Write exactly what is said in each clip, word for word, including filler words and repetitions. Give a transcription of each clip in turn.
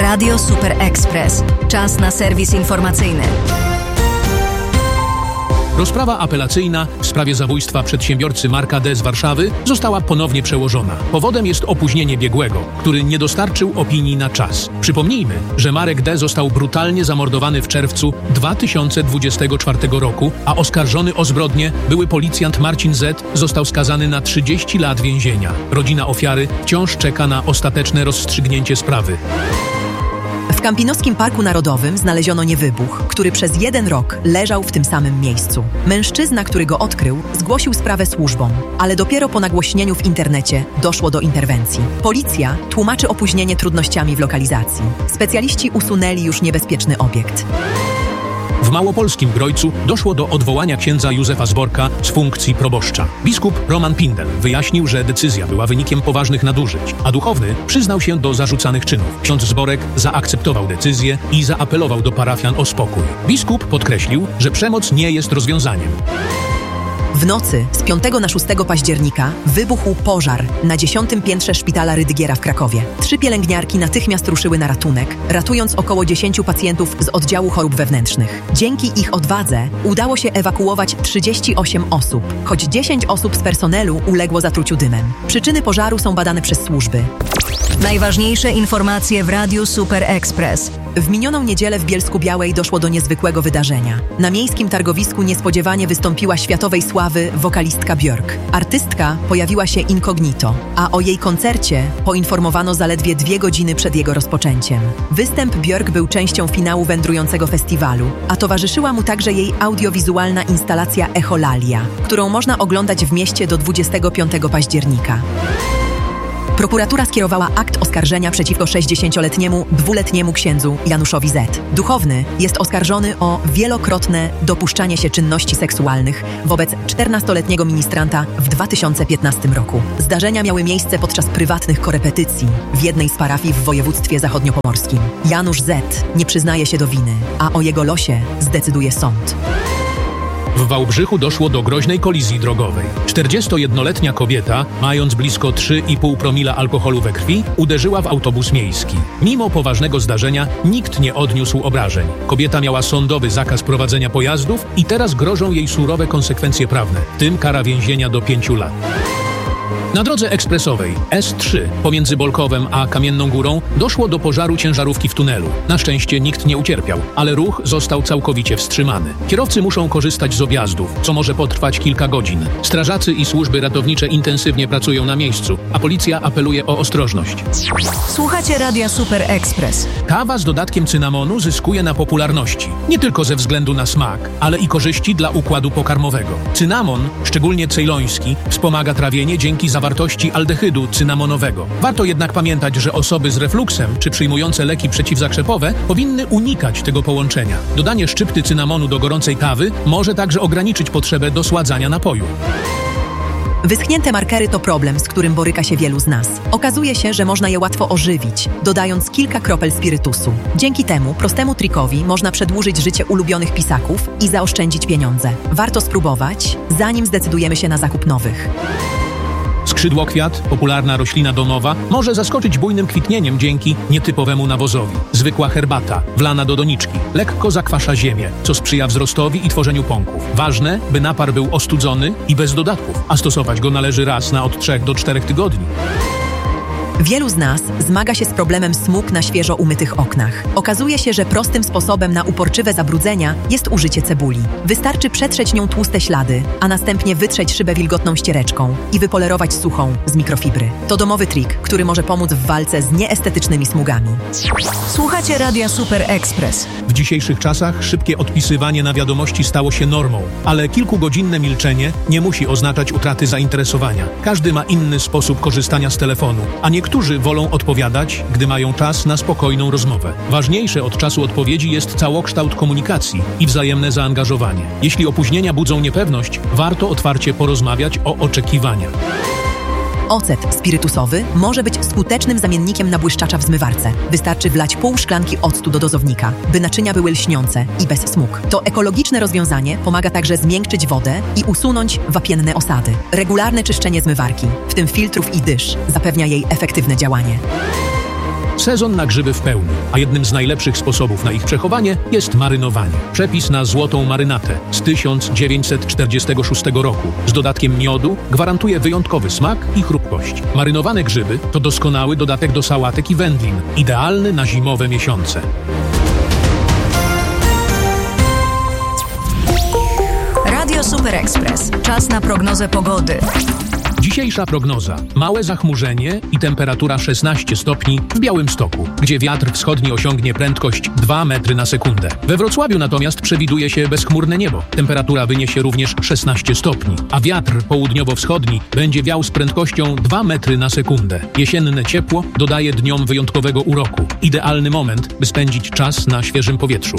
Radio Super Express. Czas na serwis informacyjny. Rozprawa apelacyjna w sprawie zabójstwa przedsiębiorcy Marka D. z Warszawy została ponownie przełożona. Powodem jest opóźnienie biegłego, który nie dostarczył opinii na czas. Przypomnijmy, że Marek D. został brutalnie zamordowany w czerwcu dwa tysiące dwudziestego czwartego roku, a oskarżony o zbrodnię były policjant Marcin Z. został skazany na trzydzieści lat więzienia. Rodzina ofiary wciąż czeka na ostateczne rozstrzygnięcie sprawy. W Kampinoskim Parku Narodowym znaleziono niewybuch, który przez jeden rok leżał w tym samym miejscu. Mężczyzna, który go odkrył, zgłosił sprawę służbom, ale dopiero po nagłośnieniu w internecie doszło do interwencji. Policja tłumaczy opóźnienie trudnościami w lokalizacji. Specjaliści usunęli już niebezpieczny obiekt. W małopolskim Grojcu doszło do odwołania księdza Józefa Zborka z funkcji proboszcza. Biskup Roman Pindel wyjaśnił, że decyzja była wynikiem poważnych nadużyć, a duchowny przyznał się do zarzucanych czynów. Ksiądz Zborek zaakceptował decyzję i zaapelował do parafian o spokój. Biskup podkreślił, że przemoc nie jest rozwiązaniem. W nocy z piątego na szóstego października wybuchł pożar na dziesiątym piętrze szpitala Rydygiera w Krakowie. Trzy pielęgniarki natychmiast ruszyły na ratunek, ratując około dziesięciu pacjentów z oddziału chorób wewnętrznych. Dzięki ich odwadze udało się ewakuować trzydzieści osiem osób, choć dziesięć osób z personelu uległo zatruciu dymem. Przyczyny pożaru są badane przez służby. Najważniejsze informacje w Radiu Super Express. W minioną niedzielę w Bielsku-Białej doszło do niezwykłego wydarzenia. Na miejskim targowisku niespodziewanie wystąpiła światowej sławy wokalistka Björk. Artystka pojawiła się incognito, a o jej koncercie poinformowano zaledwie dwie godziny przed jego rozpoczęciem. Występ Björk był częścią finału wędrującego festiwalu, a towarzyszyła mu także jej audiowizualna instalacja Echolalia, którą można oglądać w mieście do dwudziestego piątego października. Prokuratura skierowała akt oskarżenia przeciwko sześćdziesięcioletniemu, dwuletniemu księdzu Januszowi Z. Duchowny jest oskarżony o wielokrotne dopuszczanie się czynności seksualnych wobec czternastoletniego ministranta w dwa tysiące piętnastym roku. Zdarzenia miały miejsce podczas prywatnych korepetycji w jednej z parafii w województwie zachodniopomorskim. Janusz Z. nie przyznaje się do winy, a o jego losie zdecyduje sąd. W Wałbrzychu doszło do groźnej kolizji drogowej. czterdziestojednoletnia kobieta, mając blisko trzy i pół promila alkoholu we krwi, uderzyła w autobus miejski. Mimo poważnego zdarzenia nikt nie odniósł obrażeń. Kobieta miała sądowy zakaz prowadzenia pojazdów i teraz grożą jej surowe konsekwencje prawne, w tym kara więzienia do pięciu lat. Na drodze ekspresowej S trzy pomiędzy Bolkowem a Kamienną Górą doszło do pożaru ciężarówki w tunelu. Na szczęście nikt nie ucierpiał, ale ruch został całkowicie wstrzymany. Kierowcy muszą korzystać z objazdów, co może potrwać kilka godzin. Strażacy i służby ratownicze intensywnie pracują na miejscu, a policja apeluje o ostrożność. Słuchacie Radia Super Express. Kawa z dodatkiem cynamonu zyskuje na popularności. Nie tylko ze względu na smak, ale i korzyści dla układu pokarmowego. Cynamon, szczególnie cejloński, wspomaga trawienie dzięki zawartości aldehydu cynamonowego. Warto jednak pamiętać, że osoby z refluksem czy przyjmujące leki przeciwzakrzepowe powinny unikać tego połączenia. Dodanie szczypty cynamonu do gorącej kawy może także ograniczyć potrzebę dosładzania napoju. Wyschnięte markery to problem, z którym boryka się wielu z nas. Okazuje się, że można je łatwo ożywić, dodając kilka kropel spirytusu. Dzięki temu prostemu trikowi można przedłużyć życie ulubionych pisaków i zaoszczędzić pieniądze. Warto spróbować, zanim zdecydujemy się na zakup nowych. Skrzydłokwiat, popularna roślina domowa, może zaskoczyć bujnym kwitnieniem dzięki nietypowemu nawozowi. Zwykła herbata, wlana do doniczki, lekko zakwasza ziemię, co sprzyja wzrostowi i tworzeniu pąków. Ważne, by napar był ostudzony i bez dodatków, a stosować go należy raz na od trzech do czterech tygodni. Wielu z nas zmaga się z problemem smug na świeżo umytych oknach. Okazuje się, że prostym sposobem na uporczywe zabrudzenia jest użycie cebuli. Wystarczy przetrzeć nią tłuste ślady, a następnie wytrzeć szybę wilgotną ściereczką i wypolerować suchą z mikrofibry. To domowy trik, który może pomóc w walce z nieestetycznymi smugami. Słuchacie Radia Super Express. W dzisiejszych czasach szybkie odpisywanie na wiadomości stało się normą, ale kilkugodzinne milczenie nie musi oznaczać utraty zainteresowania. Każdy ma inny sposób korzystania z telefonu, a niektórzy Niektórzy wolą odpowiadać, gdy mają czas na spokojną rozmowę. Ważniejsze od czasu odpowiedzi jest całokształt komunikacji i wzajemne zaangażowanie. Jeśli opóźnienia budzą niepewność, warto otwarcie porozmawiać o oczekiwaniach. Ocet spirytusowy może być skutecznym zamiennikiem nabłyszczacza w zmywarce. Wystarczy wlać pół szklanki octu do dozownika, by naczynia były lśniące i bez smug. To ekologiczne rozwiązanie pomaga także zmiękczyć wodę i usunąć wapienne osady. Regularne czyszczenie zmywarki, w tym filtrów i dysz, zapewnia jej efektywne działanie. Sezon na grzyby w pełni, a jednym z najlepszych sposobów na ich przechowanie jest marynowanie. Przepis na złotą marynatę z tysiąc dziewięćset czterdziestego szóstego roku z dodatkiem miodu gwarantuje wyjątkowy smak i chrupkość. Marynowane grzyby to doskonały dodatek do sałatek i wędlin, idealny na zimowe miesiące. Radio Super Express. Czas na prognozę pogody. Dzisiejsza prognoza. Małe zachmurzenie i temperatura szesnaście stopni w Białymstoku, gdzie wiatr wschodni osiągnie prędkość dwa metry na sekundę. We Wrocławiu natomiast przewiduje się bezchmurne niebo. Temperatura wyniesie również szesnaście stopni, a wiatr południowo-wschodni będzie wiał z prędkością dwa metry na sekundę. Jesienne ciepło dodaje dniom wyjątkowego uroku. Idealny moment, by spędzić czas na świeżym powietrzu.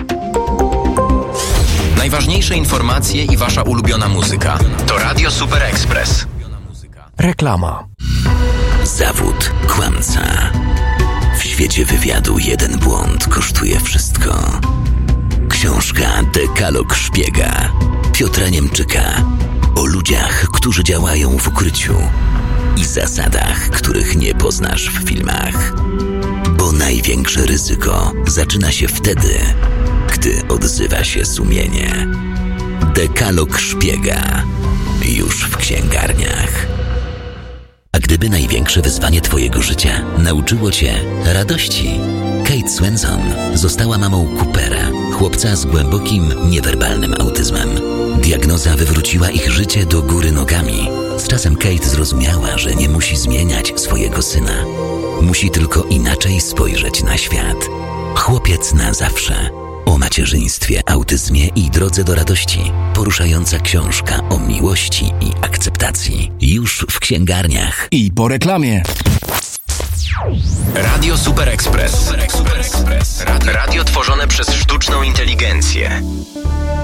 Najważniejsze informacje i wasza ulubiona muzyka to Radio Super Express. Reklama. Zawód kłamca. W świecie wywiadu jeden błąd kosztuje wszystko. Książka Dekalog Szpiega Piotra Niemczyka o ludziach, którzy działają w ukryciu i zasadach, których nie poznasz w filmach. Bo największe ryzyko zaczyna się wtedy, gdy odzywa się sumienie. Dekalog Szpiega już w księgarniach. A gdyby największe wyzwanie twojego życia nauczyło cię radości? Kate Swenson została mamą Coopera, chłopca z głębokim, niewerbalnym autyzmem. Diagnoza wywróciła ich życie do góry nogami. Z czasem Kate zrozumiała, że nie musi zmieniać swojego syna. Musi tylko inaczej spojrzeć na świat. Chłopiec na zawsze. O macierzyństwie, autyzmie i drodze do radości. Poruszająca książka o miłości i akceptacji. Już w księgarniach. I po reklamie. Radio Super Express. Radio tworzone przez sztuczną inteligencję.